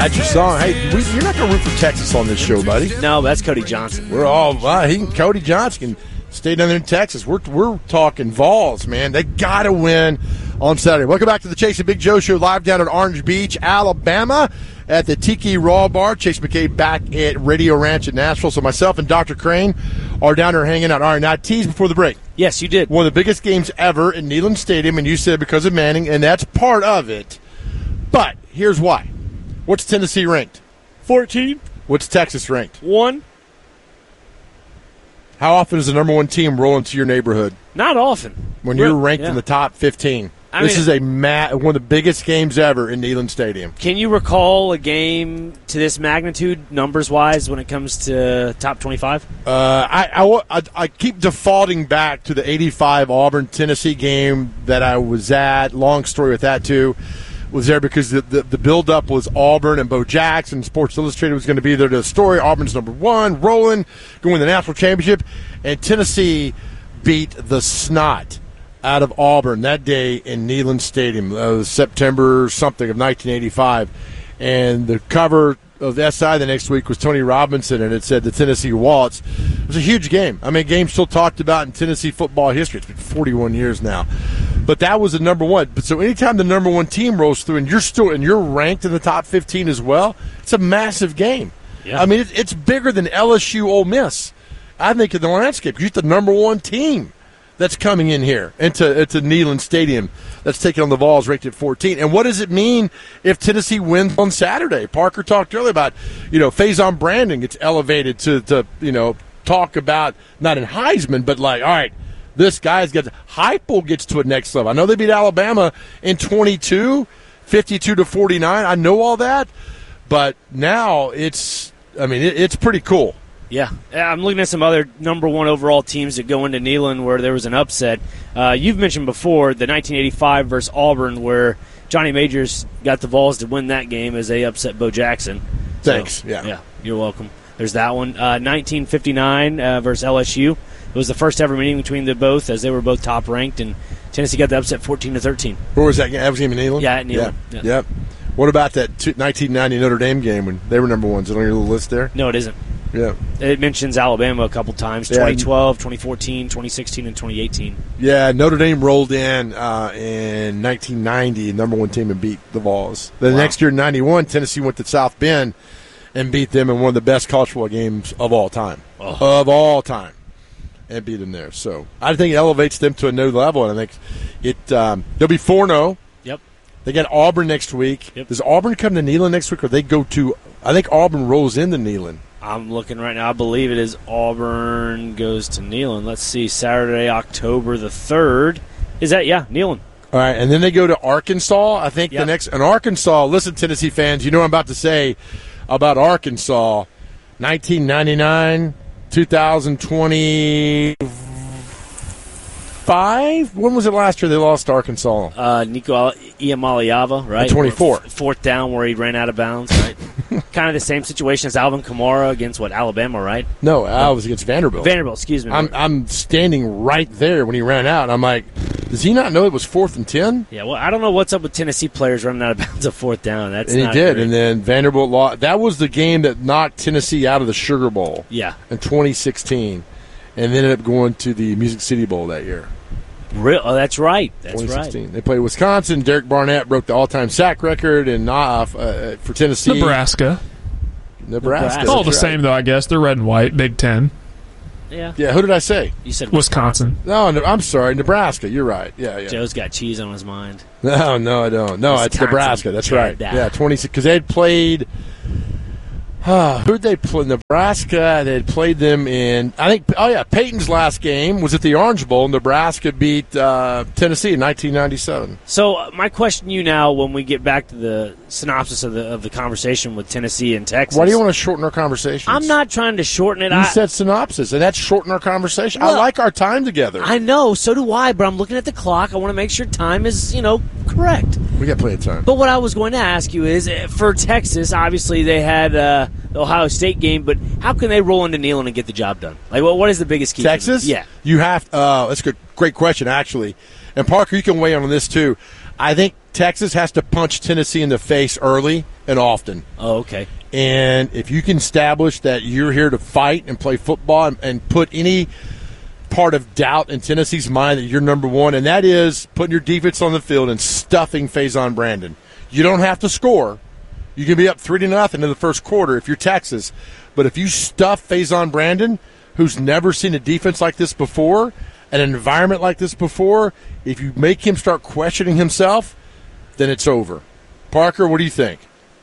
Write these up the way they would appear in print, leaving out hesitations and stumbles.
That's your song. Hey, you're not going to root for Texas on this show, buddy. No, that's Cody Johnson. We're all Cody Johnson can stay down there in Texas. We're talking Vols, man. They got to win on Saturday. Welcome back to the Chase and Big Joe Show, live down at Orange Beach, Alabama, at the Tiki Raw Bar. Chase McKay back at Radio Ranch in Nashville. So myself and Dr. Crane are down there hanging out. All right, now I teased before the break. Yes, you did. One of the biggest games ever in Neyland Stadium, and you said because of Manning, and that's part of it. But here's why. What's Tennessee ranked? 14. What's Texas ranked? 1. How often does the number one team roll into your neighborhood? Not often. When you're ranked in the top 15. This is one of the biggest games ever in Neyland Stadium. Can you recall a game to this magnitude, numbers-wise, when it comes to top 25? I keep defaulting back to the 85 Auburn-Tennessee game that I was at. Long story with that, too. Was there because the build-up was Auburn and Bo Jackson. Sports Illustrated was going to be there to the story. Auburn's number one, rolling, going to the national championship. And Tennessee beat the snot out of Auburn that day in Neyland Stadium, September something of 1985. And the cover of SI the next week was Tony Robinson, and it said the Tennessee Waltz. It was a huge game. I mean, a game still talked about in Tennessee football history. It's been 41 years now. But that was the number one. But so anytime the number one team rolls through and you're ranked in the top 15 as well, it's a massive game. Yeah. I mean, it's bigger than LSU Ole Miss, I think, in the landscape. You're the number one team that's coming in here into Neyland Stadium that's taking on the Vols ranked at 14. And what does it mean if Tennessee wins on Saturday? Parker talked earlier about, Faison Brandon gets elevated to talk about, not in Heisman, but like, all right, this guy's Heupel gets to a next level. I know they beat Alabama in 22, 52-49. I know all that, but now it's pretty cool. Yeah, I'm looking at some other number one overall teams that go into Neyland where there was an upset. You've mentioned before the 1985 versus Auburn where Johnny Majors got the Vols to win that game as they upset Bo Jackson. Thanks. So, yeah, you're welcome. There's that one. 1959 versus LSU. It was the first ever meeting between the both as they were both top ranked, and Tennessee got the upset 14-13. Where was that game? That was game in Neyland? Yeah, at Neyland. Yeah. Yep. What about that 1990 Notre Dame game when they were number ones? Is it on your little list there? No, it isn't. Yeah. It mentions Alabama a couple times, 2012, 2014, 2016, and 2018. Yeah, Notre Dame rolled in 1990, number one team, and beat the Vols. The next year, in 91, Tennessee went to South Bend and beat them in one of the best college football games of all time. Of all time. And beat them there. So I think it elevates them to a new level, and I think they'll be 4-0. Yep. They got Auburn next week. Yep. Does Auburn come to Neyland next week, or they go to – I think Auburn rolls into Neyland. I'm looking right now. I believe it is Auburn goes to Neyland. Let's see, Saturday, October the 3rd. Is that, Neyland. All right, and then they go to Arkansas, I think, Yep. the next – and Arkansas, listen, Tennessee fans, you know what I'm about to say about Arkansas, 1999, 2025. When was it last year they lost to Arkansas? Nico Iamaleava, right? 24. Fourth down where he ran out of bounds, right? Kind of the same situation as Alvin Kamara against, Alabama, right? No, I was against Vanderbilt. Excuse me. I'm standing right there when he ran out. I'm like, does he not know it was 4th and 10? Yeah, well, I don't know what's up with Tennessee players running out of bounds at fourth down. And he did, and then Vanderbilt lost. That was the game that knocked Tennessee out of the Sugar Bowl. Yeah. In 2016, and they ended up going to the Music City Bowl that year. Oh, that's right. That's 2016. right. They played Wisconsin. Derek Barnett broke the all-time sack record, and for Tennessee, Nebraska. Nebraska. It's all the same, though. I guess they're red and white. Big Ten. Yeah. Yeah. Who did I say? You said Wisconsin. No, I'm sorry, Nebraska. You're right. Yeah. Joe's got cheese on his mind. No, I don't. No, Wisconsin. it's Nebraska. That's right. Yeah. Yeah, 26 because they had played. Who'd they play? Nebraska. They had played them in. I think. Oh yeah, Peyton's last game was at the Orange Bowl. Nebraska beat Tennessee in 1997. So my question to you now, when we get back to the synopsis of the conversation with Tennessee and Texas. Why do you want to shorten our conversation? I'm not trying to shorten it. You said synopsis, and that's shorten our conversation. Well, I like our time together. I know, so do I. But I'm looking at the clock. I want to make sure time is correct. We got plenty of time. But what I was going to ask you is, for Texas, obviously they had the Ohio State game, but how can they roll into Neyland and get the job done? Like, what is the biggest key? Texas? Yeah. You have. That's a great question, actually. And Parker, you can weigh in on this too. I think Texas has to punch Tennessee in the face early and often. Oh, okay. And if you can establish that you're here to fight and play football and put any part of doubt in Tennessee's mind that you're number one, and that is putting your defense on the field and stuffing Faison Brandon. You don't have to score. You can be up 3-0 in the first quarter if you're Texas. But if you stuff Faison Brandon, who's never seen a defense like this before, an environment like this before, if you make him start questioning himself, then it's over. Parker, what do you think?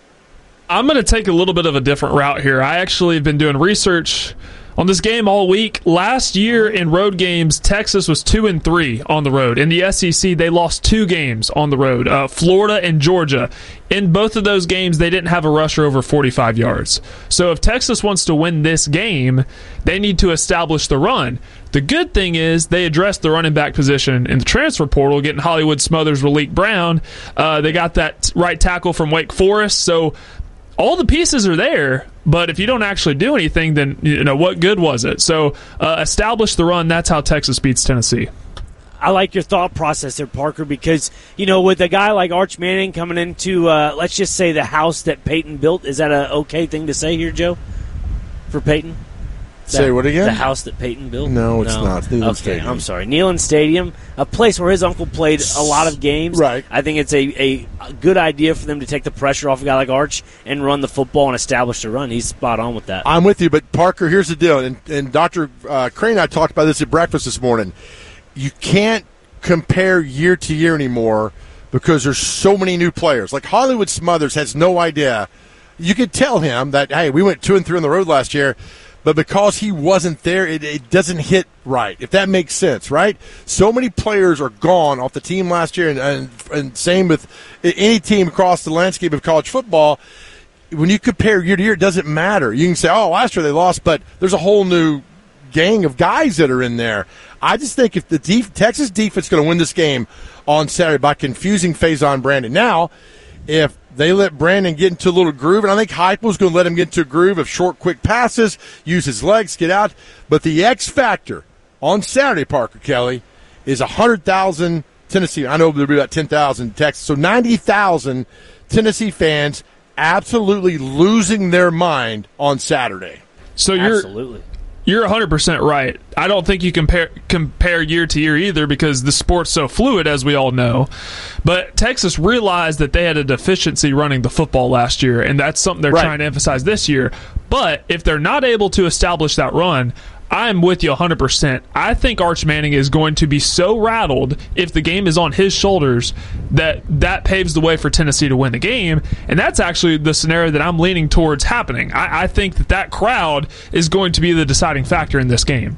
I'm going to take a little bit of a different route here. I actually have been doing research on this game all week. Last year in road games, Texas was 2-3 on the road. In the SEC, they lost 2 games on the road, Florida and Georgia. In both of those games, they didn't have a rusher over 45 yards. So if Texas wants to win this game, they need to establish the run. The good thing is they addressed the running back position in the transfer portal, getting Hollywood Smothers, Raleek Brown. They got that right tackle from Wake Forest. So all the pieces are there, but if you don't actually do anything, then what good was it? So establish the run. That's how Texas beats Tennessee. I like your thought process there, Parker, because, with a guy like Arch Manning coming into, let's just say, the house that Peyton built, is that an okay thing to say here, Joe, for Peyton? Say what again? The house that Peyton built? No, it's not. Neyland Stadium. I'm sorry. Neyland Stadium, a place where his uncle played a lot of games. Right. I think it's a good idea for them to take the pressure off a guy like Arch and run the football and establish the run. He's spot on with that. I'm with you, but Parker, here's the deal, and Dr. Crane and I talked about this at breakfast this morning. You can't compare year to year anymore because there's so many new players. Like Hollywood Smothers has no idea. You could tell him that, hey, we went 2-3 on the road last year, but because he wasn't there, it doesn't hit right, if that makes sense, right? So many players are gone off the team last year, and same with any team across the landscape of college football. When you compare year to year, it doesn't matter. You can say, oh, last year they lost, but there's a whole new gang of guys that are in there. I just think if the Texas defense is going to win this game on Saturday by confusing Faison Brandon. Now, if they let Brandon get into a little groove, and I think Heupel's going to let him get into a groove of short, quick passes, use his legs, get out. But the X factor on Saturday, Parker Kelly, is 100,000 Tennessee. I know there'll be about 10,000 in Texas. So 90,000 Tennessee fans absolutely losing their mind on Saturday. So Absolutely. You're 100% right. I don't think you compare year to year either because the sport's so fluid, as we all know. But Texas realized that they had a deficiency running the football last year, and that's something they're trying to emphasize this year. But if they're not able to establish that run, I'm with you 100%. I think Arch Manning is going to be so rattled if the game is on his shoulders that paves the way for Tennessee to win the game, and that's actually the scenario that I'm leaning towards happening. I think that crowd is going to be the deciding factor in this game.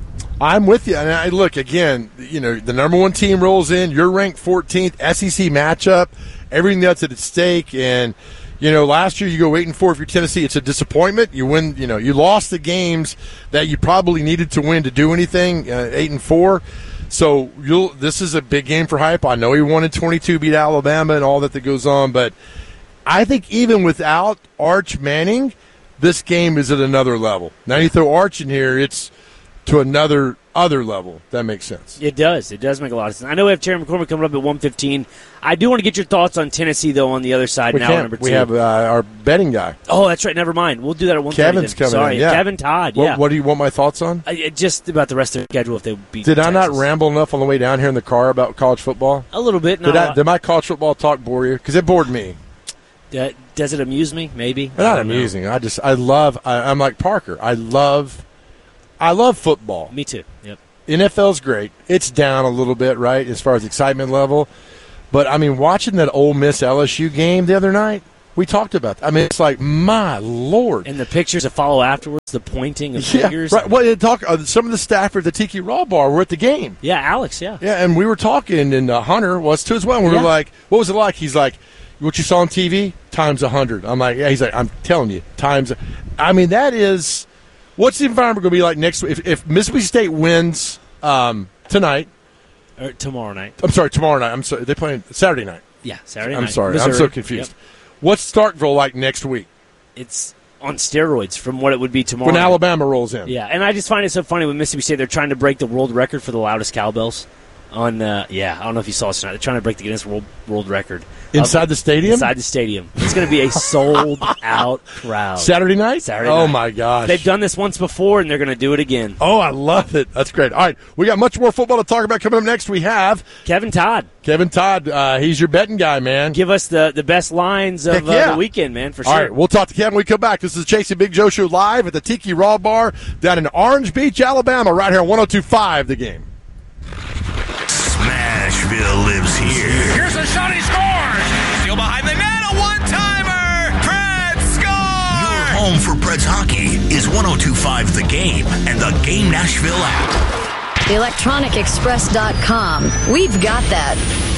I'm with you. And I look, again, the number one team rolls in. You're ranked 14th, SEC matchup, everything that's at stake, and last year you go 8-4 if you're Tennessee. It's a disappointment. You win. You lost the games that you probably needed to win to do anything. 8-4. So this is a big game for Hype. I know he won in 22, beat Alabama, and all that goes on. But I think even without Arch Manning, this game is at another level. Now you throw Arch in here, it's to another level. That makes sense. It does. It does make a lot of sense. I know we have Terry McCormick coming up at 1:15. I do want to get your thoughts on Tennessee, though, on the other side number 2. We have our betting guy. Oh, that's right. Never mind. We'll do that at 1:30. Kevin's coming Sorry. in. Yeah. Kevin Todd. What do you want my thoughts on? Just about the rest of the schedule if they beat Did Texas. I not ramble enough on the way down here in the car about college football? A little bit. Did my college football talk bore you? Because it bored me. Does it amuse me? Maybe. Not amusing. I'm like Parker. I love football. Me too. Yep. NFL's great. It's down a little bit, right, as far as excitement level. But, watching that Ole Miss LSU game the other night, we talked about that. It's like, my Lord. And the pictures that follow afterwards, the pointing of fingers. Right. Well, some of the staff at the Tiki Raw Bar were at the game. Yeah, Alex, yeah. Yeah, and we were talking, and Hunter was too as well. And we were like, what was it like? He's like, what you saw on TV? Times 100. I'm like, yeah. He's like, I'm telling you, times. That is. What's the environment going to be like next week? If Mississippi State wins tonight. Or tomorrow night. I'm sorry, tomorrow night. I'm sorry. They're playing Saturday night. Yeah, Saturday night. I'm sorry. Missouri. I'm so confused. Yep. What's Starkville like next week? It's on steroids from what it would be tomorrow. When night. Alabama rolls in. Yeah, and I just find it so funny with Mississippi State. They're trying to break the world record for the loudest cowbells. on, I don't know if you saw it tonight. They're trying to break the Guinness World Record. Inside the stadium? Inside the stadium. It's going to be a sold-out crowd. Saturday night? Saturday night. Oh, night. my gosh. They've done this once before, and they're going to do it again. Oh, I love it. That's great. All right, we got much more football to talk about. Coming up next, we have Kevin Todd. He's your betting guy, man. Give us the best lines of the weekend, man, for sure. All right, we'll talk to Kevin when we come back. This is the Chasey Big Joe Show live at the Tiki Raw Bar down in Orange Beach, Alabama, right here on 102.5 The Game. Smashville lives here. Here's a shot, he scores! Steal behind the net, a one-timer! Preds score! Your home for Preds hockey is 102.5 The Game and the Game Nashville app. ElectronicExpress.com. We've got that.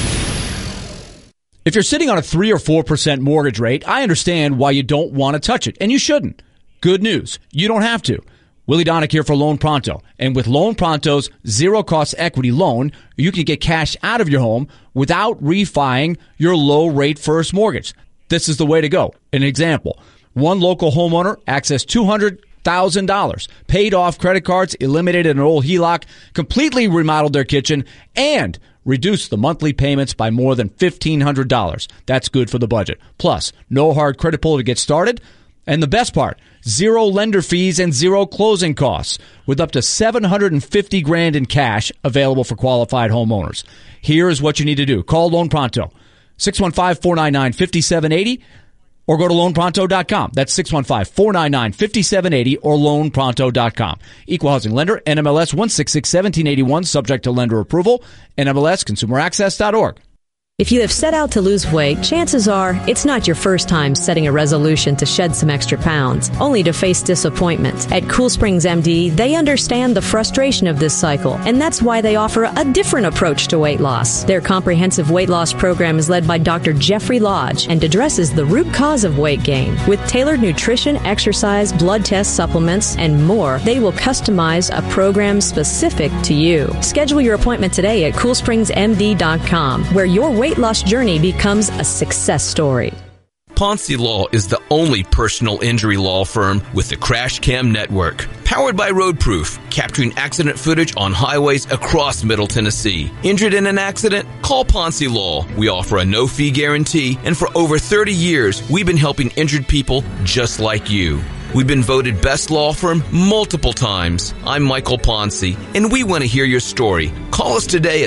If you're sitting on a 3 or 4% mortgage rate, I understand why you don't want to touch it, and you shouldn't. Good news, you don't have to. Willie Donick here for Loan Pronto. And with Loan Pronto's zero-cost equity loan, you can get cash out of your home without refining your low-rate first mortgage. This is the way to go. An example, one local homeowner accessed $200,000, paid off credit cards, eliminated an old HELOC, completely remodeled their kitchen, and reduced the monthly payments by more than $1,500. That's good for the budget. Plus, no hard credit pull to get started. And the best part, zero lender fees and zero closing costs, with up to $750,000 in cash available for qualified homeowners. Here is what you need to do. Call Loan Pronto, 615-499-5780, or go to loanpronto.com. That's 615-499-5780 or loanpronto.com. Equal housing lender, NMLS 1661781, subject to lender approval, NMLS consumeraccess.org. If you have set out to lose weight, chances are it's not your first time setting a resolution to shed some extra pounds, only to face disappointment. At Cool Springs MD, they understand the frustration of this cycle, and that's why they offer a different approach to weight loss. Their comprehensive weight loss program is led by Dr. Jeffrey Lodge and addresses the root cause of weight gain. With tailored nutrition, exercise, blood test supplements, and more, they will customize a program specific to you. Schedule your appointment today at CoolSpringsMD.com, where your weight loss journey becomes a success story. Ponce Law is the only personal injury law firm with the Crash Cam Network. Powered by Roadproof, capturing accident footage on highways across Middle Tennessee. Injured in an accident? Call Ponce Law. We offer a no-fee guarantee, and for over 30 years, we've been helping injured people just like you. We've been voted best law firm multiple times. I'm Michael Ponce, and we want to hear your story. Call us today at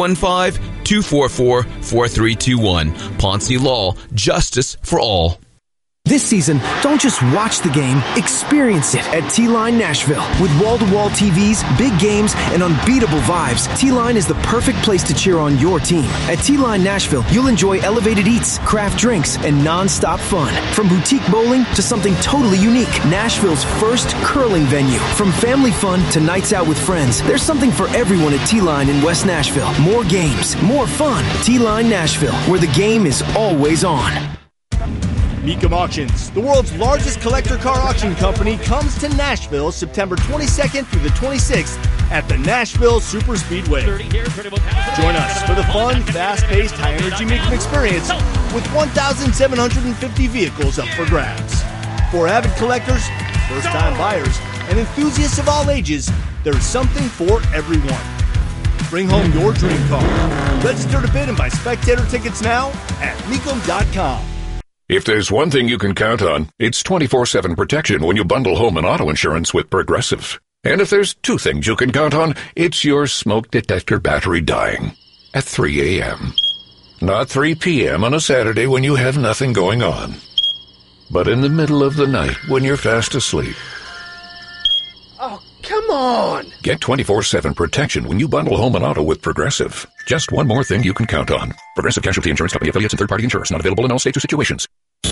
615-244-4321. Ponce Law, justice for all. This season, don't just watch the game, experience it at T-Line Nashville. With wall-to-wall TVs, big games, and unbeatable vibes, T-Line is the perfect place to cheer on your team. At T-Line Nashville, you'll enjoy elevated eats, craft drinks, and non-stop fun. From boutique bowling to something totally unique, Nashville's first curling venue. From family fun to nights out with friends, there's something for everyone at T-Line in West Nashville. More games, more fun. T-Line Nashville, where the game is always on. Mecum Auctions, the world's largest collector car auction company, comes to Nashville September 22nd through the 26th at the Nashville Super Speedway. Join us for the fun, fast-paced, high-energy Mecum experience with 1,750 vehicles up for grabs. For avid collectors, first-time buyers, and enthusiasts of all ages, there's something for everyone. Bring home your dream car. Register to bid and buy spectator tickets now at Mecum.com. If there's one thing you can count on, it's 24/7 protection when you bundle home and auto insurance with Progressive. And if there's two things you can count on, it's your smoke detector battery dying at 3 a.m. Not 3 p.m. on a Saturday when you have nothing going on, but in the middle of the night when you're fast asleep. Oh, come on! Get 24/7 protection when you bundle home and auto with Progressive. Just one more thing you can count on. Progressive Casualty Insurance Company, affiliates, and third-party insurers. Not available in all states or situations.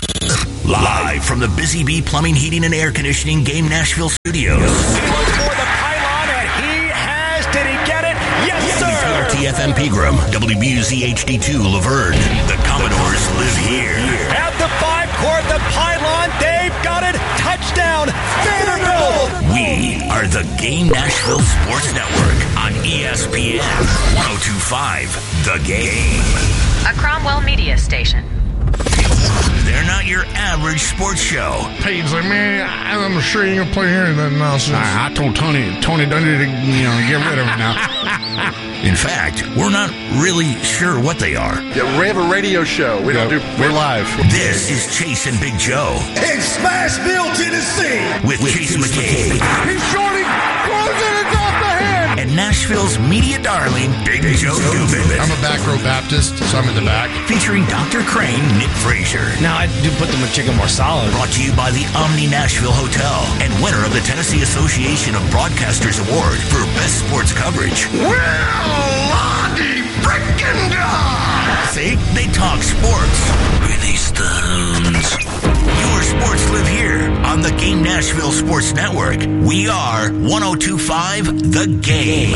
Live from the Busy Bee Plumbing, Heating, and Air Conditioning Game Nashville Studios. He looks for the pylon, and he has. Did he get it? Yes, sir! WRTFM Pegram, WBUZ HD2 Laverne. The Commodores live here. At the 5-court, the pylon, they've got it. Touchdown, Vanderbilt! We are the Game Nashville Sports Network on ESPN 102.5 The Game. A Cromwell Media Station. They're not your average sports show. He's like, man, I'm sure you ain't gonna play here in that nonsense. I told Tony Dungy to, get rid of it now. In fact, we're not really sure what they are. Yeah, we have a radio show. We're live. This is Chase and Big Joe. In Smashville, Tennessee. With Chase McCabe. He's shorting. Closing it off the head. And Nashville's media darling, Big Joe Dubin. I'm a back row Baptist, so I'm in the back. Featuring Dr. Crane, Nick Frazier. Now, I do put them with chicken more solid. Brought to you by the Omni Nashville Hotel and winner of the Tennessee Association of Broadcasters Award for Best Sports Coverage. Lonnie frickin' God. See? They talk sports. Release the hounds. Your sports live here on the Game Nashville Sports Network. We are 102.5 The Game.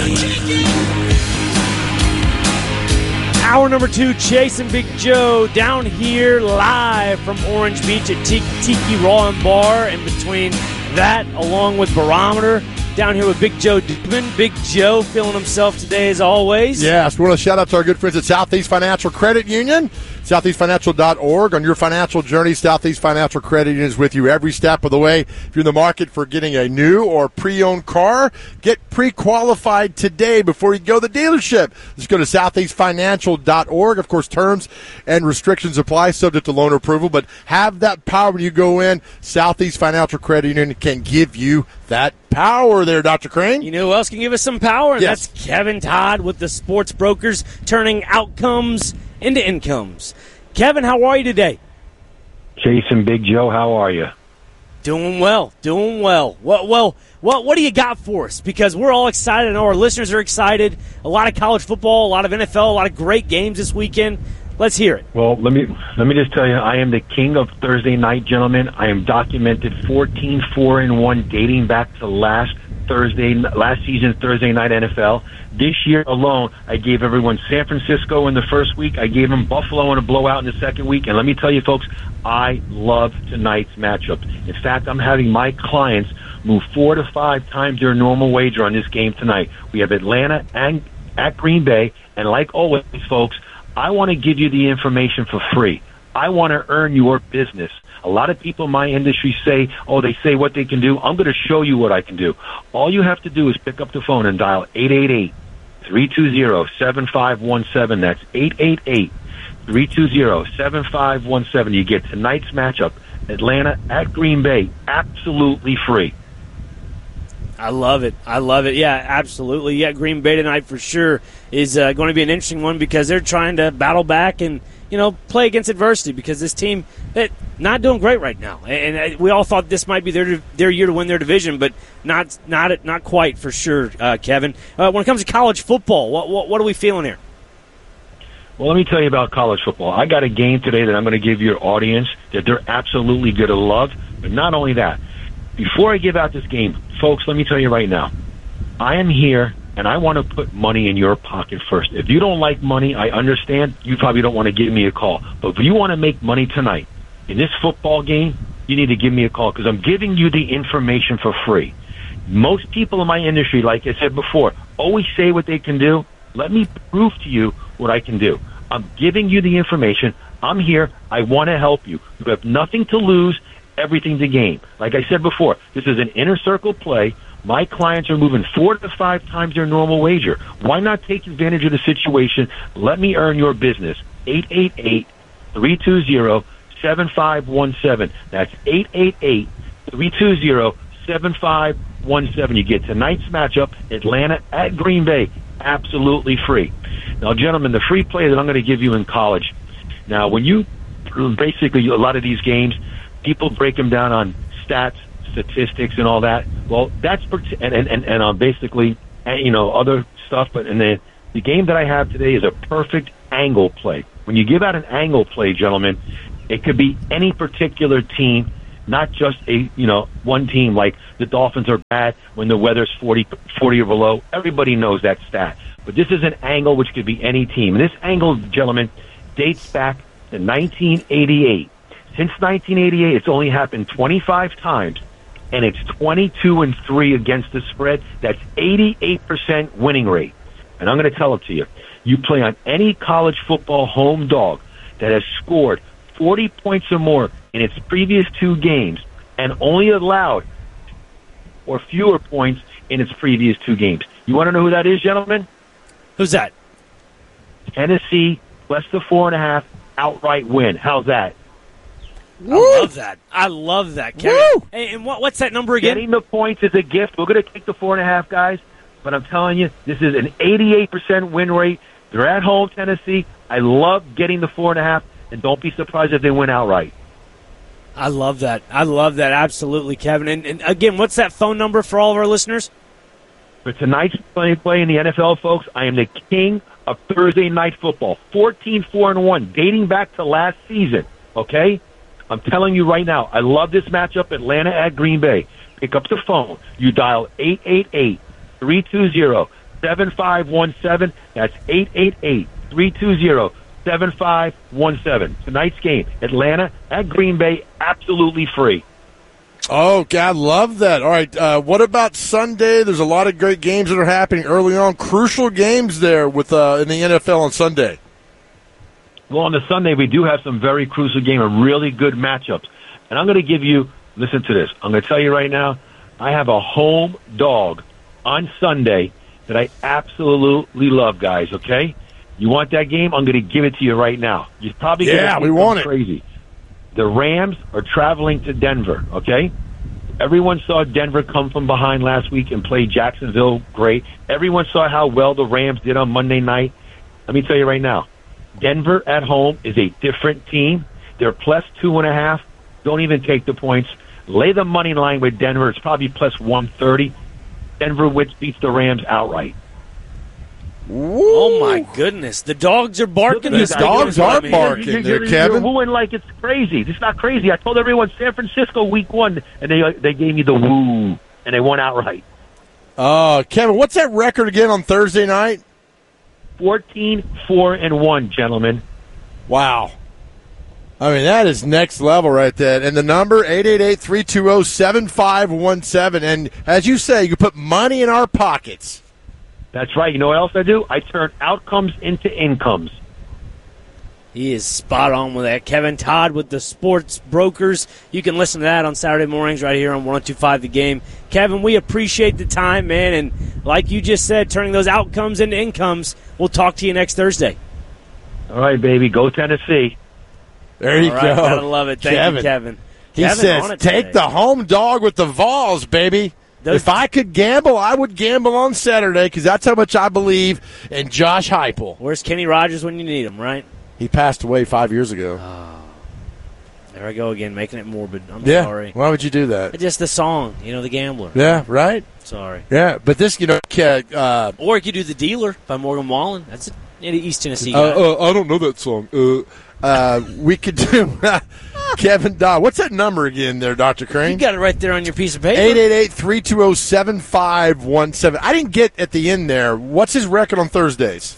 Hour number 2, Chase and Big Joe down here live from Orange Beach at Tiki Raw and Bar. And between that, along with Barometer, down here with Big Joe Dubin. Big Joe feeling himself today as always. Yes, we want to shout out to our good friends at Southeast Financial Credit Union. SoutheastFinancial.org. On your financial journey, Southeast Financial Credit Union is with you every step of the way. If you're in the market for getting a new or pre-owned car, get pre-qualified today before you go to the dealership. Just go to SoutheastFinancial.org. Of course, terms and restrictions apply, subject to loan approval, but have that power when you go in. Southeast Financial Credit Union can give you that power there, Dr. Crane. You know who else can give us some power? And Yes. That's Kevin Todd with the Sports Brokers, turning outcomes into incomes. Kevin, how are you today? Chase and Big Joe, how are you? Doing well. What do you got for us? Because we're all excited. I know our listeners are excited. A lot of college football, a lot of NFL, a lot of great games this weekend. Let's hear it. Well, let me just tell you, I am the king of Thursday night, gentlemen. I am documented 14-4-1 dating back to last season's Thursday night NFL. This year alone, I gave everyone San Francisco in the first week. I gave them Buffalo in a blowout in the second week. And let me tell you, folks, I love tonight's matchup. In fact, I'm having my clients move 4 to 5 times their normal wager on this game tonight. We have Atlanta and at Green Bay. And like always, folks, I want to give you the information for free. I want to earn your business. A lot of people in my industry say, they say what they can do. I'm going to show you what I can do. All you have to do is pick up the phone and dial 888-320-7517. That's 888-320-7517. You get tonight's matchup, Atlanta at Green Bay, absolutely free. I love it. Yeah, absolutely. Yeah, Green Bay tonight for sure is going to be an interesting one because they're trying to battle back and, play against adversity because this team not doing great right now. And we all thought this might be their year to win their division, but not quite for sure, Kevin. When it comes to college football, what are we feeling here? Well, let me tell you about college football. I got a game today that I'm going to give your audience that they're absolutely going to love. But not only that, before I give out this game, folks, let me tell you right now, I am here and I want to put money in your pocket first. If you don't like money, I understand. You probably don't want to give me a call. But if you want to make money tonight in this football game, you need to give me a call because I'm giving you the information for free. Most people in my industry, like I said before, always say what they can do. Let me prove to you what I can do. I'm giving you the information. I'm here. I want to help you. You have nothing to lose, everything to gain. Like I said before, this is an inner circle play. My clients are moving 4 to 5 times their normal wager. Why not take advantage of the situation? Let me earn your business. 888-320-7517. That's 888-320-7517. You get tonight's matchup, Atlanta at Green Bay, absolutely free. Now, gentlemen, the free play that I'm going to give you in college. Now, when you basically, a lot of these games, people break them down on stats, statistics, and all that. Well, that's and basically, other stuff. But in the game that I have today is a perfect angle play. When you give out an angle play, gentlemen, it could be any particular team, not just one team. Like the Dolphins are bad when the weather's 40 or below. Everybody knows that stat. But this is an angle which could be any team. And this angle, gentlemen, dates back to 1988. Since 1988, it's only happened 25 times, and it's 22-3 against the spread. That's 88% winning rate. And I'm going to tell it to you. You play on any college football home dog that has scored 40 points or more in its previous 2 games and only allowed or fewer points in its previous 2 games. You want to know who that is, gentlemen? Who's that? Tennessee, plus the 4.5, outright win. How's that? I love that. I love that, Kevin. Woo! Hey, and what's that number again? Getting the points is a gift. We're going to take the 4.5, guys. But I'm telling you, this is an 88% win rate. They're at home, Tennessee. I love getting the 4.5, and don't be surprised if they win outright. I love that. I love that. Absolutely, Kevin. And again, what's that phone number for all of our listeners? For tonight's play in the NFL, folks, I am the king of Thursday night football. 14-4-1, dating back to last season, okay? I'm telling you right now, I love this matchup, Atlanta at Green Bay. Pick up the phone. You dial 888-320-7517. That's 888-320-7517. Tonight's game, Atlanta at Green Bay, absolutely free. Oh, God, love that. All right, what about Sunday? There's a lot of great games that are happening early on. Crucial games there with in the NFL on Sunday. Well, on the Sunday, we do have some very crucial games and really good matchups. And I'm going to give you, listen to this. I'm going to tell you right now, I have a home dog on Sunday that I absolutely love, guys, okay? You want that game? I'm going to give it to you right now. You're probably going to we want it. Crazy. The Rams are traveling to Denver, okay? Everyone saw Denver come from behind last week and play Jacksonville great. Everyone saw how well the Rams did on Monday night. Let me tell you right now, Denver at home is a different team. They're plus 2.5. Don't even take the points. Lay the money line with Denver. It's probably plus 130. Denver beats the Rams outright. Oh, my goodness. The dogs are barking. The dogs are barking there, Kevin. You're wooing like it's crazy. It's not crazy. I told everyone San Francisco week 1, and they gave me the woo, and they won outright. Kevin, what's that record again on Thursday night? 14-4-1, gentlemen. Wow. I mean, that is next level right there. And the number, 888-320-7517. And as you say, you put money in our pockets. That's right. You know what else I do? I turn outcomes into incomes. He is spot on with that. Kevin Todd with the Sports Brokers. You can listen to that on Saturday mornings right here on 102.5 The Game. Kevin, we appreciate the time, man. And like you just said, turning those outcomes into incomes. We'll talk to you next Thursday. All right, baby. Go Tennessee. There you go. I love it. Thank you, Kevin. He says, take the home dog with the Vols, baby. If I could gamble, I would gamble on Saturday because that's how much I believe in Josh Heupel. Where's Kenny Rogers when you need him, right? He passed away 5 years ago. There I go again, making it morbid. I'm Yeah. sorry. Why would you do that? Just the song, The Gambler. Yeah, right? Sorry. Yeah, but this, or you could do The Dealer by Morgan Wallen. That's an East Tennessee guy. I don't know that song. We could do Kevin Dodd. What's that number again there, Dr. Crane? You got it right there on your piece of paper. 888-320-7517. I didn't get at the end there. What's his record on Thursdays?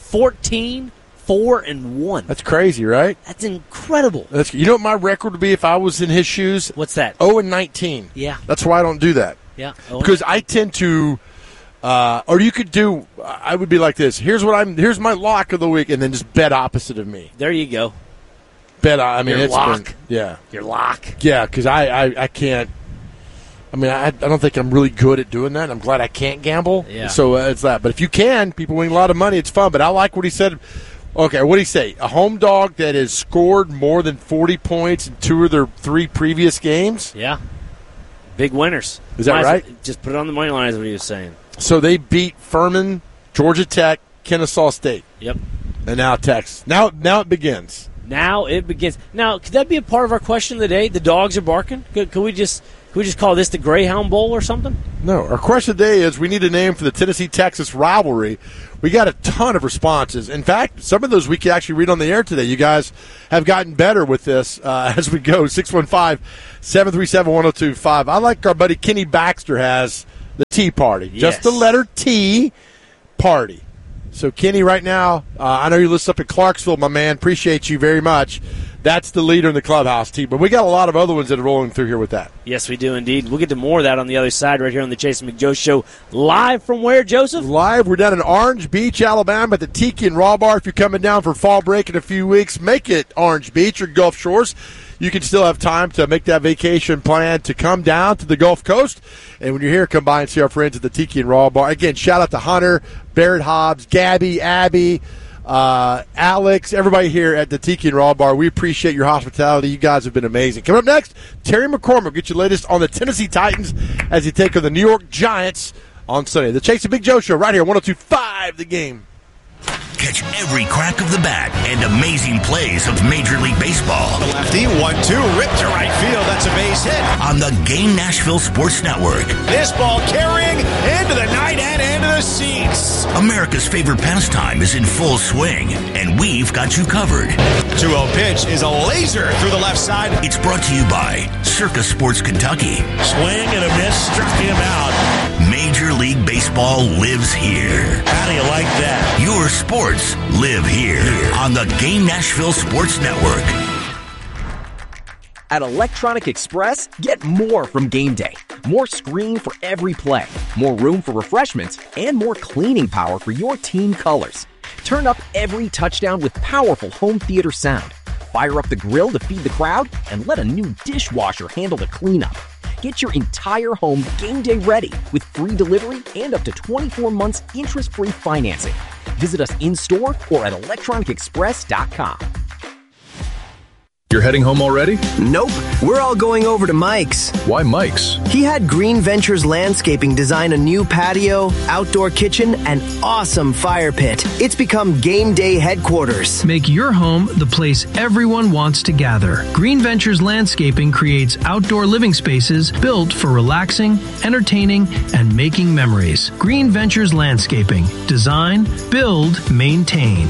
14-4-1. That's crazy, right? That's incredible. You know what my record would be if I was in his shoes? What's that? 0-19. Yeah. That's why I don't do that. Yeah. Because I tend to, or you could do, I would be like this. Here's my lock of the week, and then just bet opposite of me. There you go. Bet, I mean, your it's lock. been, yeah. Your lock. Yeah, because I can't. I mean, I don't think I'm really good at doing that. I'm glad I can't gamble. Yeah. So it's that. But if you can, people win a lot of money. It's fun. But I like what he said. Okay, what did he say? A home dog that has scored more than 40 points in 2 of their 3 previous games? Yeah. Big winners. Is that right? Just put it on the money line is what he was saying. So they beat Furman, Georgia Tech, Kennesaw State. Yep. And now Texas. Now it begins. Now it begins. Now, could that be a part of our question of the day? The dogs are barking? Could we just call this the Greyhound Bowl or something? No. Our question of the day is we need a name for the Tennessee-Texas rivalry. We got a ton of responses. In fact, some of those we can actually read on the air today. You guys have gotten better with this as we go. 615-737-1025. I like our buddy Kenny Baxter has the Tea Party. Yes. Just the letter T, party. So, Kenny, right now, I know you listen up in Clarksville, my man. Appreciate you very much. That's the leader in the clubhouse team. But we got a lot of other ones that are rolling through here with that. Yes, we do indeed. We'll get to more of that on the other side right here on the Jason McJoe Show. Live from where, Joseph? Live. We're down in Orange Beach, Alabama at the Tiki and Raw Bar. If you're coming down for fall break in a few weeks, make it Orange Beach or Gulf Shores. you can still have time to make that vacation plan to come down to the Gulf Coast. And when you're here, come by and see our friends at the Tiki and Raw Bar. Again, shout out to Hunter, Barrett Hobbs, Gabby, Abby, Alex, everybody here at the Tiki and Raw Bar. We appreciate your hospitality. You guys have been amazing. Coming up next, Terry McCormick will get you latest on the Tennessee Titans as they take on the New York Giants on Sunday. The Chase and Big Joe Show right here, 102.5 The Game. Catch every crack of the bat and amazing plays of Major League Baseball. The lefty, 1-2, ripped to right field. That's a base hit. On the Game Nashville Sports Network. This ball carrying into the night and into the seats. America's favorite pastime is in full swing, and we've got you covered. 2-0 pitch is a laser through the left side. It's brought to you by Circa Sports Kentucky. Swing and a miss, struck him out. Major League Baseball lives here. How do you like that? Your sports live here on the Game Nashville Sports Network. At Electronic Express, get more from game day. More screen for every play, more room for refreshments, and more cleaning power for your team colors. Turn up every touchdown with powerful home theater sound. Fire up the grill to feed the crowd, and let a new dishwasher handle the cleanup. Get your entire home game day ready with free delivery and up to 24 months interest-free financing. Visit us in-store or at electronicexpress.com. You're heading home already? Nope. We're all going over to Mike's. Why Mike's? He had Green Ventures Landscaping design a new patio, outdoor kitchen, and awesome fire pit. It's become game day headquarters. Make your home the place everyone wants to gather. Green Ventures Landscaping creates outdoor living spaces built for relaxing, entertaining, and making memories. Green Ventures Landscaping. Design, build, maintain.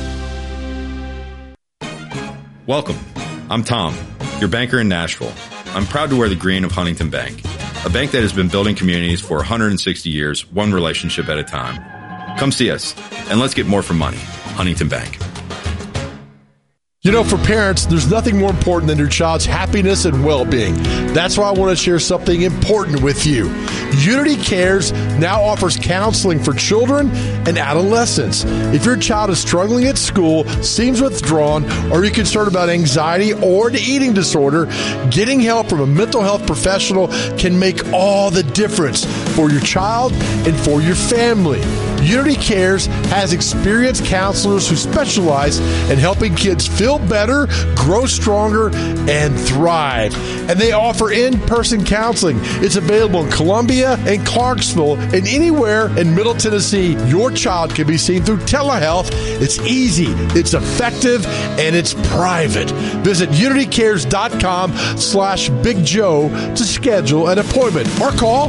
Welcome. I'm Tom, your banker in Nashville. I'm proud to wear the green of Huntington Bank, a bank that has been building communities for 160 years, one relationship at a time. Come see us, and let's get more for money. Huntington Bank. You know, for parents, there's nothing more important than your child's happiness and well-being. That's why I want to share something important with you. Unity Cares now offers counseling for children and adolescents. If your child is struggling at school, seems withdrawn, or you're concerned about anxiety or an eating disorder, getting help from a mental health professional can make all the difference for your child and for your family. Unity Cares has experienced counselors who specialize in helping kids feel better, grow stronger, and thrive. And they offer in-person counseling. It's available in Columbia and Clarksville and anywhere in Middle Tennessee. Your child can be seen through telehealth. It's easy, it's effective, and it's private. Visit unitycares.com/Big Joe to schedule an appointment or call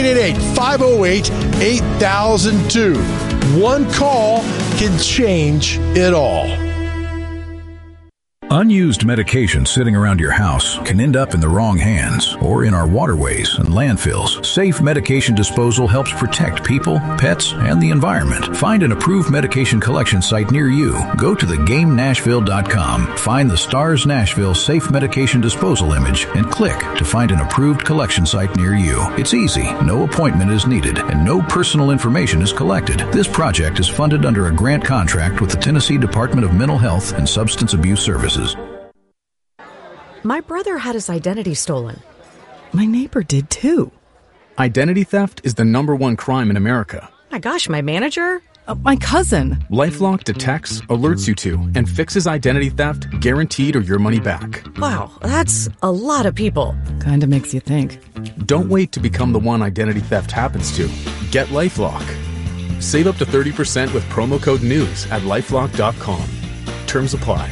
888-508-8002. One call can change it all. Unused medication sitting around your house can end up in the wrong hands or in our waterways and landfills. Safe medication disposal helps protect people, pets, and the environment. Find an approved medication collection site near you. Go to thegamenashville.com, find the STARS Nashville Safe Medication Disposal image, and click to find an approved collection site near you. It's easy, no appointment is needed, and no personal information is collected. This project is funded under a grant contract with the Tennessee Department of Mental Health and Substance Abuse Services. My brother had his identity stolen. My neighbor did too. Identity theft is the #1 crime in America. My gosh, my manager? My cousin. LifeLock detects, alerts you to, and fixes identity theft guaranteed or your money back. Wow, that's a lot of people. Kinda makes you think. Don't wait to become the one identity theft happens to. Get LifeLock. Save up to 30% with promo code NEWS at LifeLock.com. Terms apply.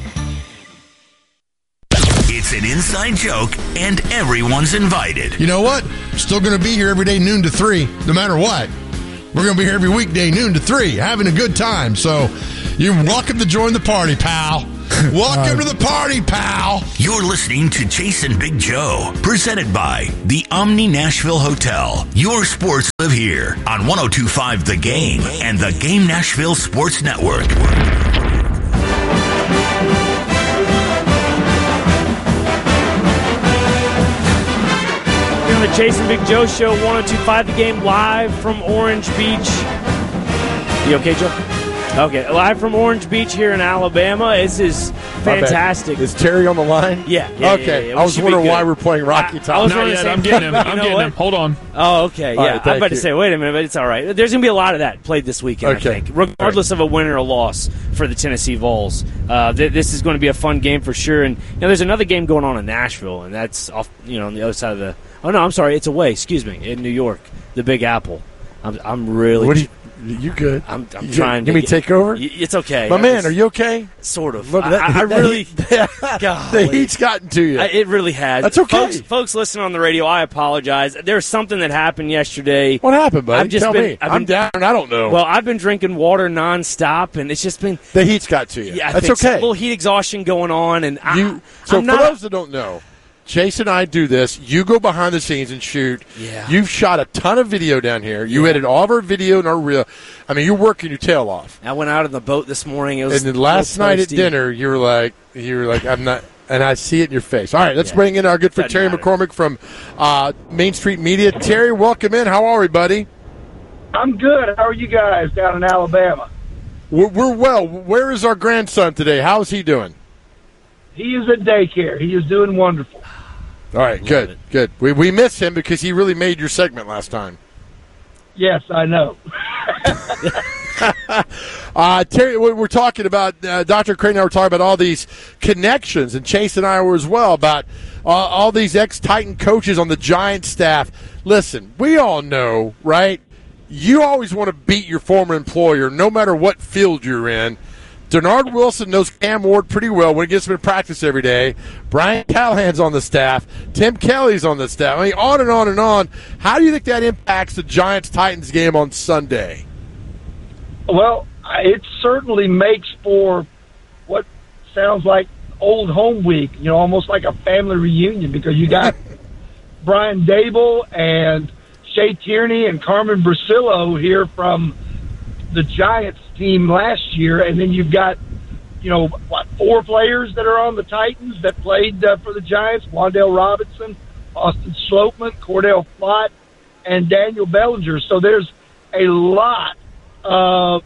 It's an inside joke, and everyone's invited. You know what? Still going to be here every day, noon to 3, no matter what. We're going to be here every weekday, noon to 3, having a good time. So you're welcome to join the party, pal. Welcome to the party, pal. You're listening to Chase and Big Joe, presented by the Omni Nashville Hotel. Your sports live here on 102.5 The Game and the Game Nashville Sports Network. The Chase and Big Joe Show, 102.5 The Game, live from Orange Beach. You okay, Joe? Okay, live from Orange Beach here in Alabama. This is fantastic. Is Terry on the line? Yeah. Okay. Yeah. I was wondering why we're playing Rocky Top. I was Not yet. I'm getting him. I'm getting him. Hold on. Oh, okay. All Yeah. right, I'm about you. to say, wait a minute, but it's all right. There's going to be a lot of that played this weekend, Okay. I think, regardless of a win or a loss for the Tennessee Vols. This is going to be a fun game for sure. And there's another game going on in Nashville, and that's off, on the other side of the. Oh no, I'm sorry, it's away. Excuse me, in New York, the Big Apple. I'm really. What are you good? I'm trying. Give me take over. It's okay. My man, are you okay? Sort of. Look, I really. The heat's gotten to you. It really has. That's okay. Folks listening on the radio, I apologize. There's something that happened yesterday. What happened, buddy? I've just Tell been, me. I'm down. I don't know. Well, I've been drinking water nonstop, and it's just been the heat's got to you. Yeah, That's think okay. A little heat exhaustion going on, and So I'm for not, those that don't know, Chase and I do this. You go behind the scenes and shoot. Yeah. You've shot a ton of video down here. You edit all of our video and our reel. I mean, you're working your tail off. I went out on the boat this morning. It was and then last night at toasty. dinner, you were like, I'm not. And I see it in your face. All right, let's bring in our good friend Terry McCormick from Main Street Media. Terry, welcome in. How are we, buddy? I'm good. How are you guys down in Alabama? We're well. Where is our grandson today? How's he doing? He is at daycare. He is doing wonderful. All right, good. We miss him because he really made your segment last time. Yes, I know. Terry, we're talking about, Dr. Crane and I were talking about all these connections, and Chase and I were as well, about all these ex-Titan coaches on the Giants staff. Listen, we all know, right? You always want to beat your former employer no matter what field you're in. Denard Wilson knows Cam Ward pretty well when he gets him in practice every day. Brian Callahan's on the staff. Tim Kelly's on the staff. I mean, on and on and on. How do you think that impacts the Giants-Titans game on Sunday? Well, it certainly makes for what sounds like old home week, almost like a family reunion, because you got Brian Dable and Shea Tierney and Carmen Brasillo here from the Giants team last year, and then you've got, 4 players that are on the Titans that played for the Giants: Wan'Dale Robinson, Austin Slopeman, Cordell Flott, and Daniel Bellinger. So there's a lot of,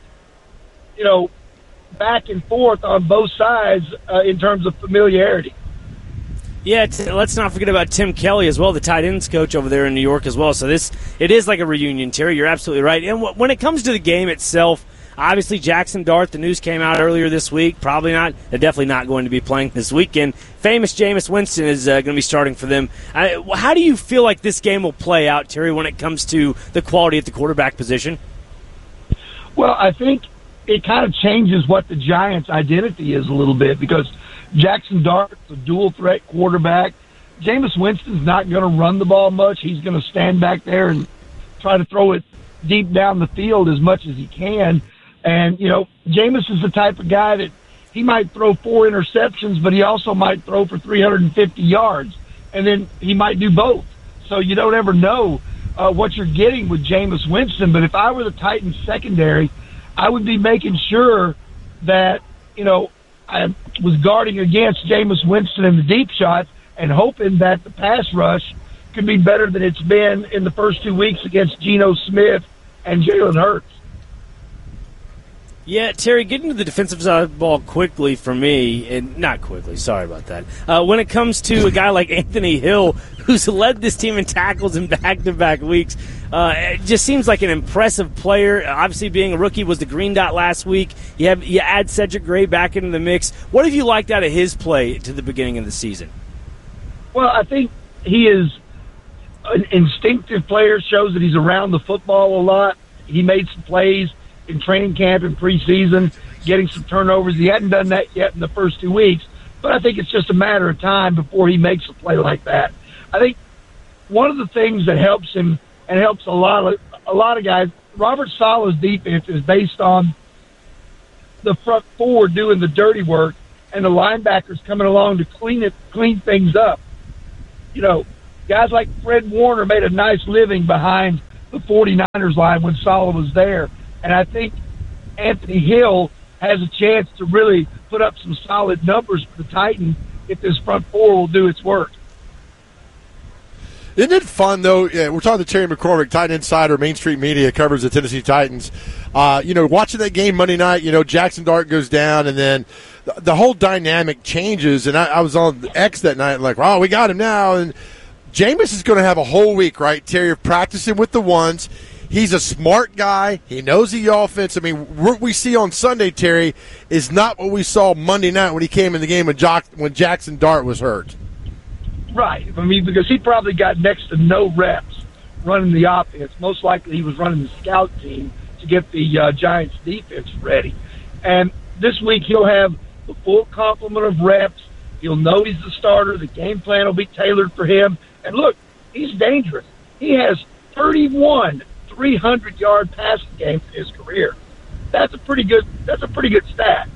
back and forth on both sides in terms of familiarity. Yeah, let's not forget about Tim Kelly as well, the tight ends coach over there in New York as well. So it is like a reunion, Terry. You're absolutely right. And when it comes to the game itself, obviously Jackson Dart, the news came out earlier this week. They're definitely not going to be playing this weekend. Famous Jameis Winston is going to be starting for them. How do you feel like this game will play out, Terry, when it comes to the quality at the quarterback position? Well, I think it kind of changes what the Giants' identity is a little bit, because Jackson Dart's a dual-threat quarterback. Jameis Winston's not going to run the ball much. He's going to stand back there and try to throw it deep down the field as much as he can. And, Jameis is the type of guy that he might throw 4 interceptions, but he also might throw for 350 yards. And then he might do both. So you don't ever know what you're getting with Jameis Winston. But if I were the Titans secondary, I would be making sure that, I was guarding against Jameis Winston in the deep shots and hoping that the pass rush could be better than it's been in the first 2 weeks against Geno Smith and Jalen Hurts. Yeah, Terry, getting to the defensive side of the ball quickly for me, and not quickly, sorry about that. When it comes to a guy like Anthony Hill, who's led this team in tackles in back-to-back weeks, it just seems like an impressive player. Obviously, being a rookie, was the green dot last week. You add Cedric Gray back into the mix. What have you liked out of his play to the beginning of the season? Well, I think he is an instinctive player, shows that he's around the football a lot. He made some plays in training camp and preseason, getting some turnovers. He hadn't done that yet in the first 2 weeks, but I think it's just a matter of time before he makes a play like that. I think one of the things that helps him and helps a lot of guys, Robert Saleh's defense is based on the front four doing the dirty work and the linebackers coming along to clean things up. Guys like Fred Warner made a nice living behind the 49ers line when Saleh was there. And I think Anthony Hill has a chance to really put up some solid numbers for the Titans if this front four will do its work. Isn't it fun, though? Yeah, we're talking to Terry McCormick, Titan Insider, Main Street Media, covers the Tennessee Titans. Watching that game Monday night, Jackson Dart goes down, and then the whole dynamic changes. And I was on X that night, like, wow, we got him now. And Jameis is going to have a whole week, right, Terry, of practicing with the ones. He's a smart guy. He knows the offense. I mean, what we see on Sunday, Terry, is not what we saw Monday night when he came in the game when Jackson Dart was hurt. Right. I mean, because he probably got next to no reps running the offense. Most likely he was running the scout team to get the Giants defense ready. And this week he'll have the full complement of reps. He'll know he's the starter. The game plan will be tailored for him. And look, he's dangerous. He has 31 300-yard passing games in his career. That's a pretty good stat.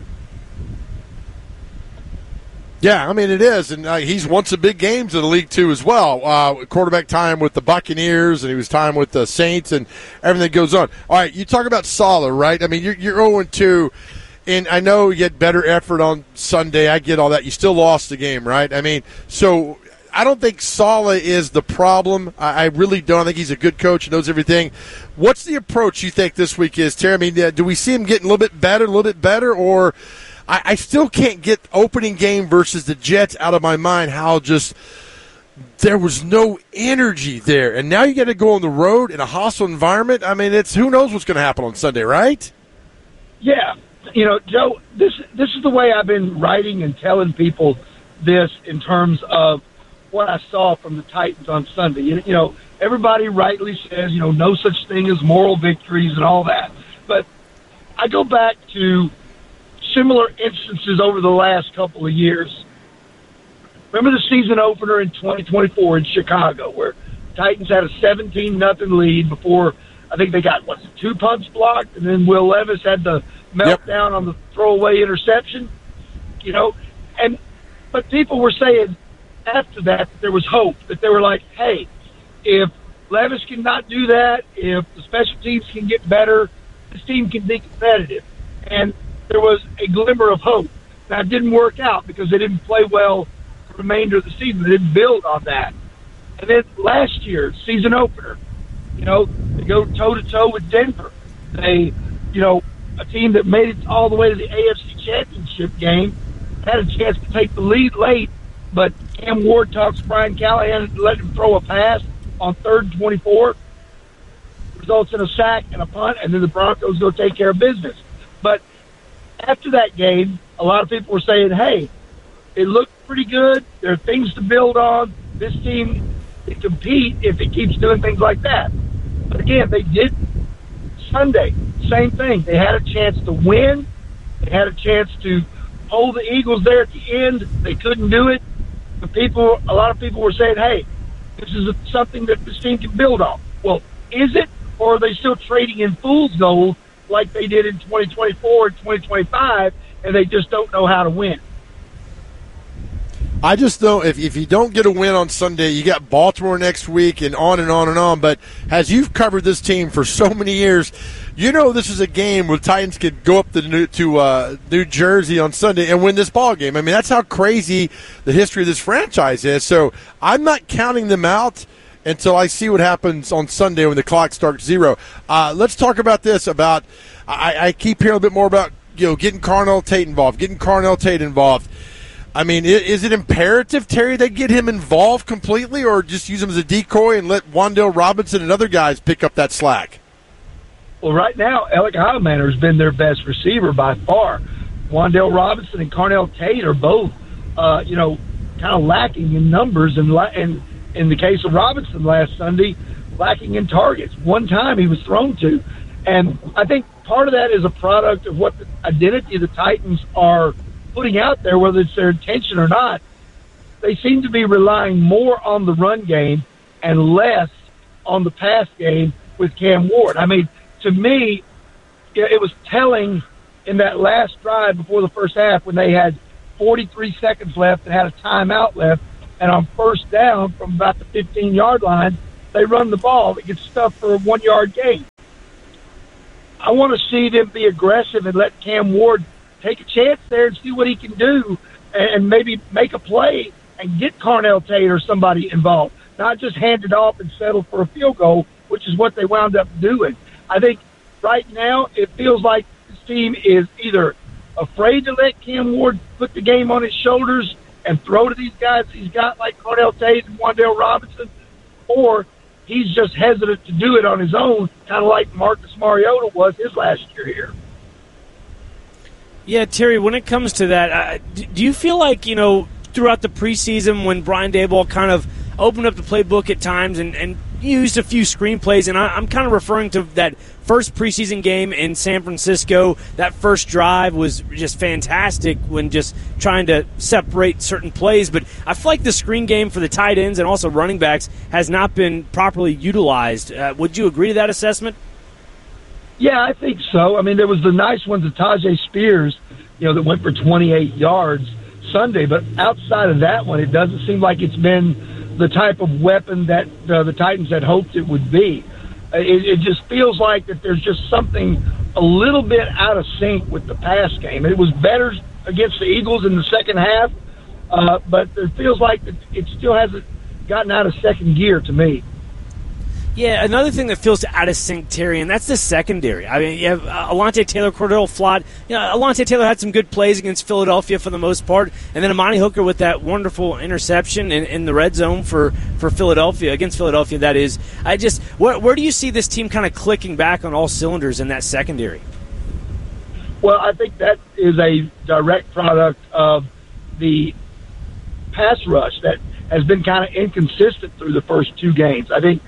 Yeah, I mean, it is, and he's won some big games in the league, too, as well. Quarterback time with the Buccaneers, and he was time with the Saints, and everything goes on. All right, you talk about Saleh, right? I mean, you're 0-2, and I know you had better effort on Sunday. I get all that. You still lost the game, right? I mean, so I don't think Saleh is the problem. I really don't. I think he's a good coach and knows everything. What's the approach you think this week is, Terry? I mean, do we see him getting a little bit better, or – I still can't get opening game versus the Jets out of my mind, how just there was no energy there. And now you got to go on the road in a hostile environment. I mean, who knows what's going to happen on Sunday, right? Yeah. Joe, this is the way I've been writing and telling people this in terms of what I saw from the Titans on Sunday. Everybody rightly says, no such thing as moral victories and all that. But I go back to similar instances over the last couple of years. Remember the season opener in 2024 in Chicago, where Titans had a 17-0 lead before I think they got 2 punts blocked, and then Will Levis had the meltdown on the throwaway interception. But people were saying after that there was hope, that they were like, hey, if Levis cannot do that, if the special teams can get better, this team can be competitive. And there was a glimmer of hope. Now, it didn't work out because they didn't play well the remainder of the season. They didn't build on that. And then last year, season opener, they go toe-to-toe with Denver. They, a team that made it all the way to the AFC Championship game, had a chance to take the lead late, but Cam Ward talks Brian Callahan and let him throw a pass on 3rd and 24. Results in a sack and a punt, and then the Broncos go take care of business. But after that game, a lot of people were saying, hey, it looked pretty good. There are things to build on. This team can compete if it keeps doing things like that. But again, they did Sunday. Same thing. They had a chance to win. They had a chance to hold the Eagles there at the end. They couldn't do it. A lot of people were saying, hey, this is something that this team can build on. Well, is it? Or are they still trading in fool's gold like they did in 2024 and 2025, and they just don't know how to win? I just know if you don't get a win on Sunday, you got Baltimore next week and on and on and on. But as you've covered this team for so many years, this is a game where the Titans could go up to New Jersey on Sunday and win this ball game. I mean, that's how crazy the history of this franchise is. So I'm not counting them out until I see what happens on Sunday when the clock starts 0. Let's talk about this. I keep hearing a bit more about getting Carnell Tate involved. I mean, is it imperative, Terry, they get him involved completely, or just use him as a decoy and let Wan'Dale Robinson and other guys pick up that slack? Well, right now, Alec Heilmanner has been their best receiver by far. Wan'Dale Robinson and Carnell Tate are both, kind of lacking in numbers, and in the case of Robinson last Sunday, lacking in targets. One time he was thrown to. And I think part of that is a product of what the identity of the Titans are putting out there, whether it's their intention or not. They seem to be relying more on the run game and less on the pass game with Cam Ward. I mean, to me, it was telling in that last drive before the first half when they had 43 seconds left and had a timeout left, and on first down from about the 15-yard line, they run the ball. It gets stuffed for a 1-yard gain. I want to see them be aggressive and let Cam Ward take a chance there and see what he can do and maybe make a play and get Carnell Tate or somebody involved, not just hand it off and settle for a field goal, which is what they wound up doing. I think right now, it feels like this team is either afraid to let Cam Ward put the game on his shoulders and throw to these guys he's got like Cardell Tays and Wan'Dale Robinson, or he's just hesitant to do it on his own, kind of like Marcus Mariota was his last year here. Yeah, Terry, when it comes to that, do you feel like, throughout the preseason when Brian Daboll kind of opened up the playbook at times and used a few screenplays, and I'm kind of referring to that first preseason game in San Francisco. That first drive was just fantastic when just trying to separate certain plays, but I feel like the screen game for the tight ends and also running backs has not been properly utilized. Would you agree to that assessment? Yeah, I think so. I mean, there was the nice ones of Tajay Spears, that went for 28 yards Sunday, but outside of that one, it doesn't seem like it's been the type of weapon that the Titans had hoped it would be. It just feels like that there's just something a little bit out of sync with the pass game. It was better against the Eagles in the second half, but it feels like that it still hasn't gotten out of second gear to me. Yeah, another thing that feels out of sync, Terry, and that's the secondary. I mean, you have Alontae Taylor, Cordell Flott. Alontae Taylor had some good plays against Philadelphia for the most part, and then Amani Hooker with that wonderful interception in the red zone for Philadelphia, against Philadelphia, that is. Where do you see this team kind of clicking back on all cylinders in that secondary? Well, I think that is a direct product of the pass rush that has been kind of inconsistent through the first two games. I think,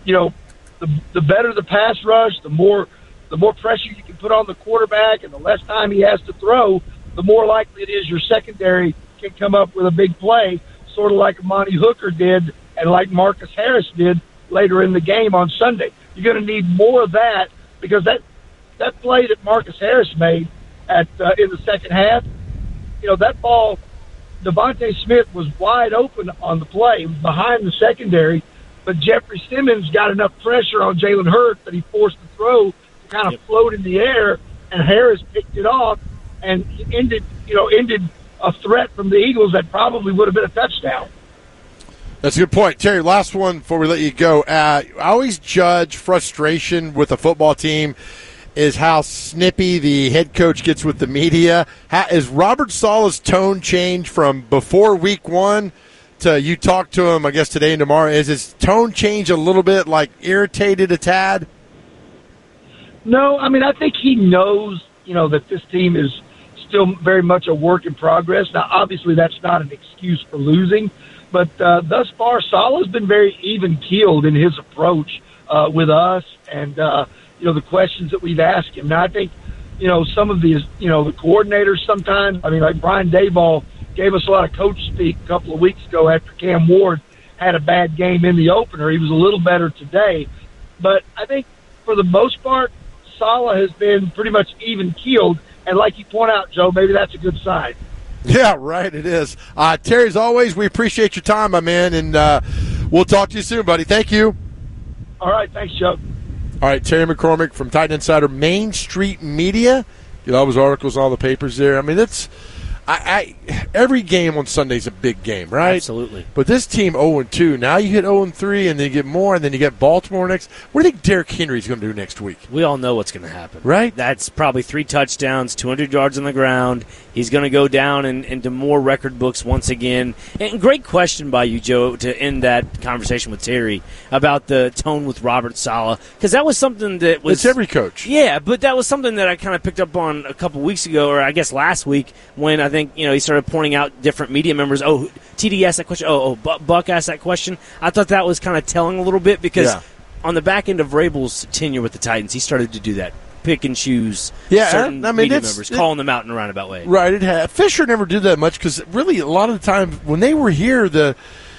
the better the pass rush, the more pressure you can put on the quarterback, and the less time he has to throw, the more likely it is your secondary can come up with a big play, sort of like Amani Hooker did and like Marcus Harris did later in the game on Sunday. You're going to need more of that, because that play that Marcus Harris made in the second half, that ball, Devontae Smith was wide open on the play. He was behind the secondary, but Jeffrey Simmons got enough pressure on Jalen Hurts that he forced the throw to kind of float in the air, and Harris picked it off and ended a threat from the Eagles that probably would have been a touchdown. That's a good point. Terry, last one before we let you go. I always judge frustration with a football team is how snippy the head coach gets with the media. Is Robert Saleh's tone change from before week one to you talk to him, I guess, today and tomorrow? Is his tone change a little bit, like irritated a tad? No, I mean, I think he knows, that this team is still very much a work in progress. Now, obviously, that's not an excuse for losing, but thus far, Saleh's been very even-keeled in his approach with us and, the questions that we've asked him. Now, I think, some of these, the coordinators sometimes, like Brian Daboll gave us a lot of coach speak a couple of weeks ago after Cam Ward had a bad game in the opener. He was a little better today. But I think for the most part, Saleh has been pretty much even-keeled. And like you point out, Joe, maybe that's a good sign. Yeah, right, it is. Terry, as always, we appreciate your time, my man, and we'll talk to you soon, buddy. Thank you. All right, thanks, Joe. All right, Terry McCormick from Titan Insider, Main Street Media. Get all his articles, all the papers there. I mean, it's every game on Sunday is a big game, right? Absolutely. But this team 0-2. Now you hit 0-3, and then you get more, and then you get Baltimore next. What do you think Derrick Henry's going to do next week? We all know what's going to happen. Right? That's probably 3 touchdowns, 200 yards on the ground. He's going to go down into more record books once again. And great question by you, Joe, to end that conversation with Terry about the tone with Robert Saleh, because that was something that was... It's every coach. Yeah, but that was something that I kind of picked up on a couple weeks ago, or I guess last week, when I think, he started pointing out different media members. Oh, TD asked that question. Buck asked that question. I thought that was kind of telling a little bit, because on the back end of Vrabel's tenure with the Titans, he started to do that. Pick and choose certain media members, calling them out in a roundabout way. Right. Fisher never did that much, because really a lot of the time when they were here, the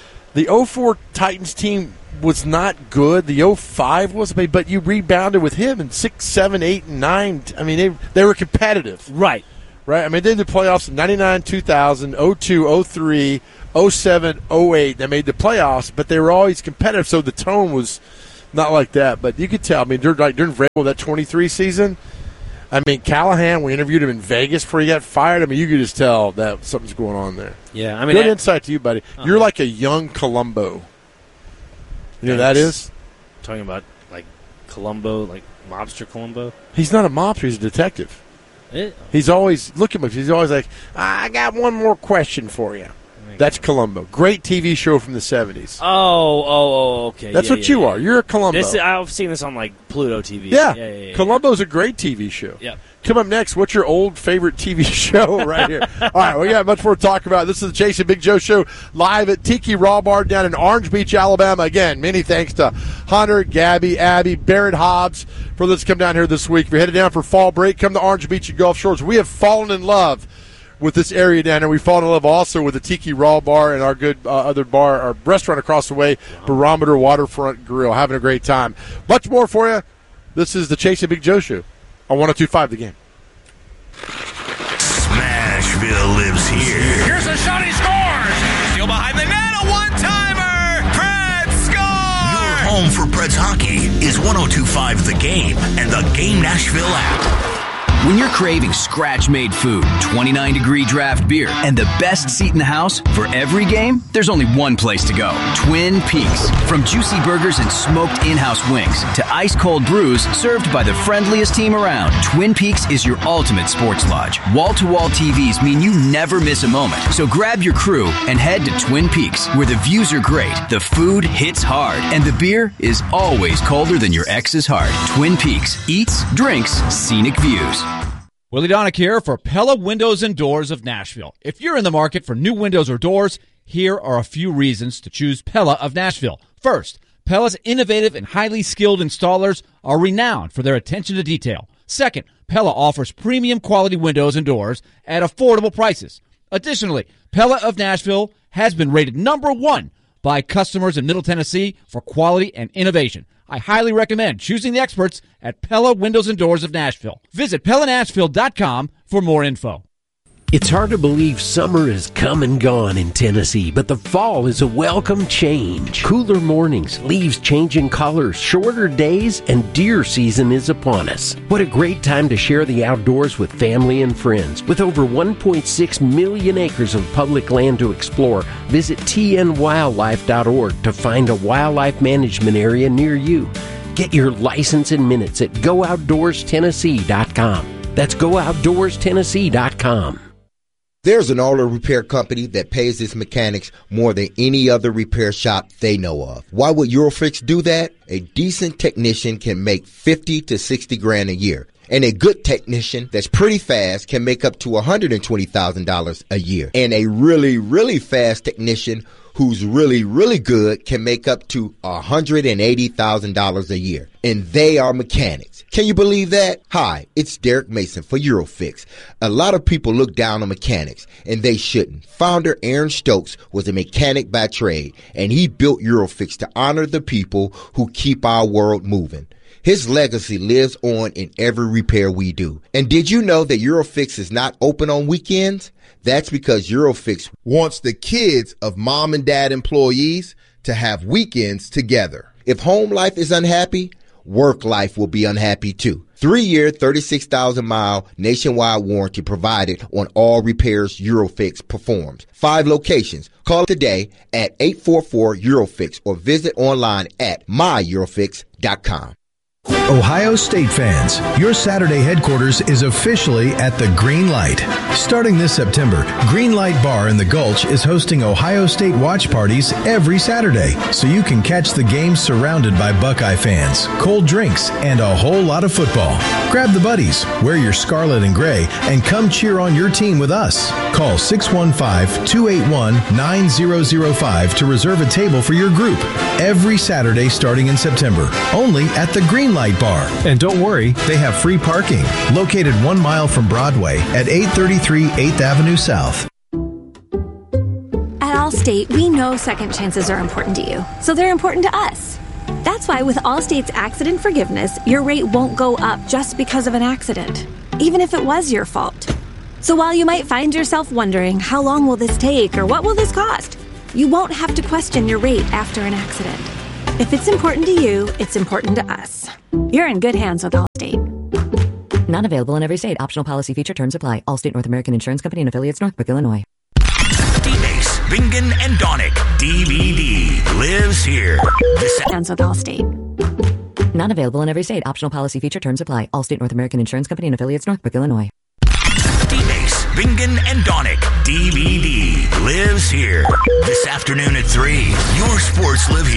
04 Titans team was not good. The 05 was, but you rebounded with him in 6, 7, 8, and 9. I mean, they were competitive. Right. Right. I mean, they did the playoffs in 99, 2000, 02, 03, 07, 08. They made the playoffs, but they were always competitive, so the tone was not like that. But you could tell, I mean, during Vrabel, that 23 season, I mean, Callahan, we interviewed him in Vegas before he got fired. I mean, you could just tell that something's going on there. Yeah, I mean, good insight to you, buddy. You're like a young Columbo. You know what that is? Talking about, like, Columbo, like mobster Columbo? He's not a mobster. He's a detective. He's always, look at him, he's always like, I got one more question for you. That's Columbo. Great TV show from the 70s. Okay. That's what you are. You're a Columbo. I've seen this on, like, Pluto TV. Yeah. Columbo's a great TV show. Yep. Come up next, what's your old favorite TV show right here? All right, we got much more to talk about. This is the Chasing Big Joe Show live at Tiki Raw Bar down in Orange Beach, Alabama. Again, many thanks to Hunter, Gabby, Abby, Barrett Hobbs for let's come down here this week. If you're headed down for fall break, come to Orange Beach and Gulf Shores. We have fallen in love with this area down there. We've fallen in love also with the Tiki Raw Bar and our good other bar, our restaurant across the way, Barometer Waterfront Grill. Having a great time. Much more for you. This is the Chasing Big Joe Show on 102.5 The Game. Smashville lives here. Here's a shot, he scores! Still behind the net, a one-timer! Preds score! Your home for Preds hockey is 102.5 The Game and the Game Nashville app. When you're craving scratch-made food, 29-degree draft beer, and the best seat in the house for every game, there's only one place to go. Twin Peaks. From juicy burgers and smoked in-house wings to ice-cold brews served by the friendliest team around, Twin Peaks is your ultimate sports lodge. Wall-to-wall TVs mean you never miss a moment. So grab your crew and head to Twin Peaks, where the views are great, the food hits hard, and the beer is always colder than your ex's heart. Twin Peaks. Eats, drinks, scenic views. Willie Donick here for Pella Windows and Doors of Nashville. If you're in the market for new windows or doors, here are a few reasons to choose Pella of Nashville. First, Pella's innovative and highly skilled installers are renowned for their attention to detail. Second, Pella offers premium quality windows and doors at affordable prices. Additionally, Pella of Nashville has been rated #1 by customers in Middle Tennessee for quality and innovation. I highly recommend choosing the experts at Pella Windows and Doors of Nashville. Visit PellaNashville.com for more info. It's hard to believe summer is come and gone in Tennessee, but the fall is a welcome change. Cooler mornings, leaves changing colors, shorter days, and deer season is upon us. What a great time to share the outdoors with family and friends. With over 1.6 million acres of public land to explore, visit tnwildlife.org to find a wildlife management area near you. Get your license in minutes at GoOutdoorsTennessee.com. That's GoOutdoorsTennessee.com. There's an auto repair company that pays its mechanics more than any other repair shop they know of. Why would Eurofix do that? A decent technician can make $50 to $60,000 a year. And a good technician that's pretty fast can make up to $120,000 a year. And a really, really fast technician who's really, really good can make up to $180,000 a year. And they are mechanics. Can you believe that? Hi, it's Derek Mason for Eurofix. A lot of people look down on mechanics, and they shouldn't. Founder Aaron Stokes was a mechanic by trade, and he built Eurofix to honor the people who keep our world moving. His legacy lives on in every repair we do. And did you know that Eurofix is not open on weekends? That's because Eurofix wants the kids of mom and dad employees to have weekends together. If home life is unhappy, work life will be unhappy too. 3-year, 36,000-mile nationwide warranty provided on all repairs Eurofix performs. 5 locations. Call today at 844-EUROFIX or visit online at myEurofix.com. Ohio State fans, your Saturday headquarters is officially at the Green Light. Starting this September, Green Light Bar in the Gulch is hosting Ohio State watch parties every Saturday, so you can catch the game surrounded by Buckeye fans, cold drinks, and a whole lot of football. Grab the buddies, wear your scarlet and gray, and come cheer on your team with us. Call 615-281-9005 to reserve a table for your group every Saturday starting in September, only at the Green Light Bar. And don't worry, they have free parking, located 1 mile from Broadway at 833 8th Avenue South. At Allstate, we know second chances are important to you, so they're important to us. That's why with Allstate's accident forgiveness, your rate won't go up just because of an accident, even if it was your fault. So while you might find yourself wondering, how long will this take or what will this cost? You won't have to question your rate after an accident. If it's important to you, it's important to us. You're in good hands with Allstate. Not available in every state. Optional policy feature terms apply. Allstate North American Insurance Company and affiliates, Northbrook, Illinois. D-Base, Bingen, and Donick. DVD lives here. Hands with Allstate. Not available in every state. Optional policy feature. Terms apply. Allstate North American Insurance Company and affiliates, Northbrook, Illinois. D-Ace, Bingen, and Donick. DVD lives here. This afternoon at 3, your sports live here.